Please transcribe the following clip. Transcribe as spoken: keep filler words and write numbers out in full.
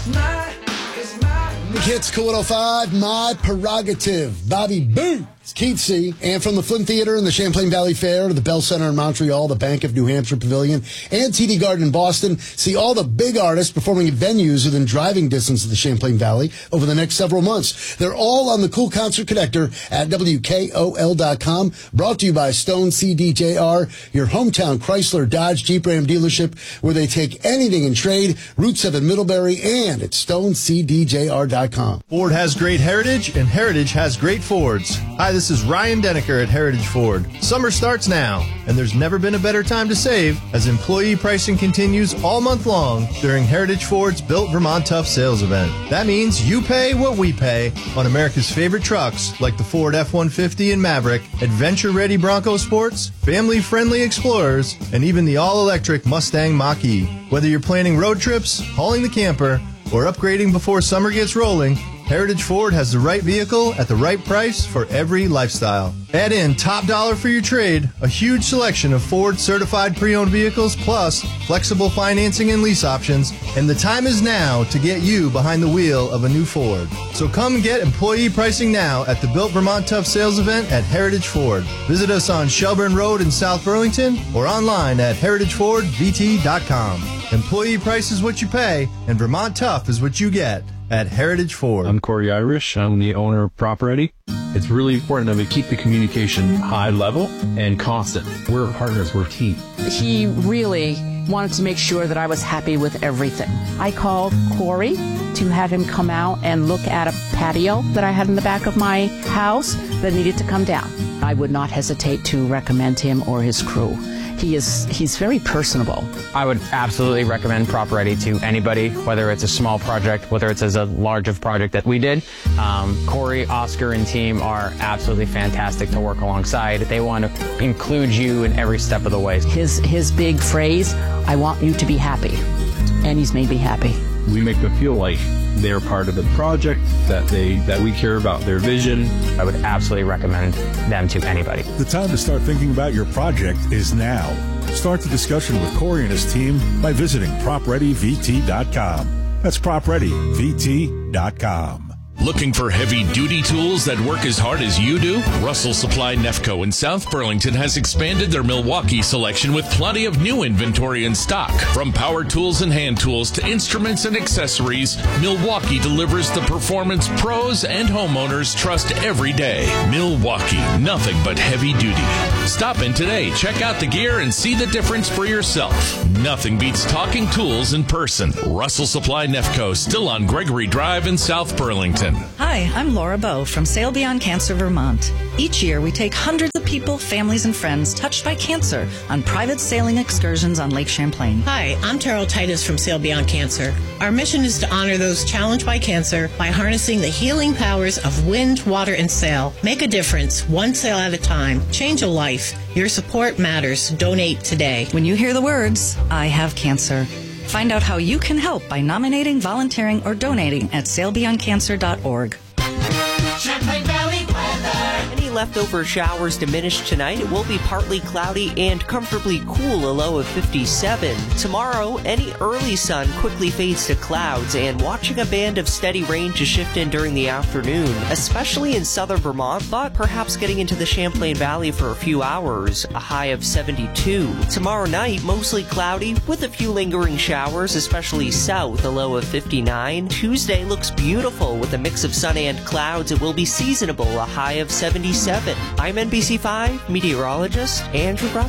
Big Hits, Cool one oh five, My Prerogative, Bobby Boo, Keith C. And from the Flint Theater and the Champlain Valley Fair to the Bell Center in Montreal, the Bank of New Hampshire Pavilion, and T D Garden in Boston, see all the big artists performing at venues within driving distance of the Champlain Valley over the next several months. They're all on the Cool Concert Connector at W K O L dot com. Brought to you by Stone C D J R, your hometown Chrysler, Dodge, Jeep, Ram dealership, where they take anything in trade. Route seven Middlebury, and at Stone C D J R dot com. Ford has great heritage, and heritage has great Fords. Hi, this is Ryan Denneker at Heritage Ford. Summer starts now, and there's never been a better time to save as employee pricing continues all month long during Heritage Ford's Built Vermont Tough sales event. That means you pay what we pay on America's favorite trucks like the Ford F one fifty and Maverick, adventure-ready Bronco Sports, family-friendly Explorers, and even the all-electric Mustang Mach-E. Whether you're planning road trips, hauling the camper, or upgrading before summer gets rolling, Heritage Ford has the right vehicle at the right price for every lifestyle. Add in top dollar for your trade, a huge selection of Ford certified pre-owned vehicles, plus flexible financing and lease options, and the time is now to get you behind the wheel of a new Ford. So come get employee pricing now at the Built Vermont Tough sales event at Heritage Ford. Visit us on Shelburne Road in South Burlington or online at heritage ford v t dot com. Employee price is what you pay, and Vermont Tough is what you get at Heritage Ford. I'm Corey Irish. I'm the owner of Prop Ready. It's really important that we keep the communication high level and constant. We're partners. We're a team. He really wanted to make sure that I was happy with everything. I called Corey to have him come out and look at a patio that I had in the back of my house that needed to come down. I would not hesitate to recommend him or his crew. He is, he's very personable. I would absolutely recommend Prop Ready to anybody, whether it's a small project, whether it's as a large of project that we did. Um, Corey, Oscar, and team are absolutely fantastic to work alongside. They want to include you in every step of the way. His, his big phrase, I want you to be happy. And he's made me happy. We make them feel like they're part of the project, that they that we care about their vision. I would absolutely recommend them to anybody. The time to start thinking about your project is now. Start the discussion with Corey and his team by visiting prop ready v t dot com. That's prop ready v t dot com. Looking for heavy-duty tools that work as hard as you do? Russell Supply Nefco in South Burlington has expanded their Milwaukee selection with plenty of new inventory in stock. From power tools and hand tools to instruments and accessories, Milwaukee delivers the performance pros and homeowners trust every day. Milwaukee, nothing but heavy-duty. Stop in today, check out the gear, and see the difference for yourself. Nothing beats talking tools in person. Russell Supply Nefco, still on Gregory Drive in South Burlington. Hi, I'm Laura Bowe from Sail Beyond Cancer Vermont. Each year, we take hundreds of people, families, and friends touched by cancer on private sailing excursions on Lake Champlain. Hi, I'm Terrell Titus from Sail Beyond Cancer. Our mission is to honor those challenged by cancer by harnessing the healing powers of wind, water, and sail. Make a difference, one sail at a time. Change a life. Your support matters. Donate today. When you hear the words, I have cancer, find out how you can help by nominating, volunteering, or donating at sail beyond cancer dot org. Champlain Valley weather. Any leftover showers diminish tonight. It will be partly cloudy and comfortably cool, a low of fifty-seven. Tomorrow, any early sun quickly fades to clouds, and watching a band of steady rain to shift in during the afternoon, especially in southern Vermont, but perhaps getting into the Champlain Valley for a few hours, a high of seventy-two. Tomorrow night, mostly cloudy with a few lingering showers, especially south, a low of fifty-nine. Tuesday looks beautiful with a mix of sun and clouds. It will be seasonable, a high of seventy-seven. I'm N B C five meteorologist Andrew Grubb.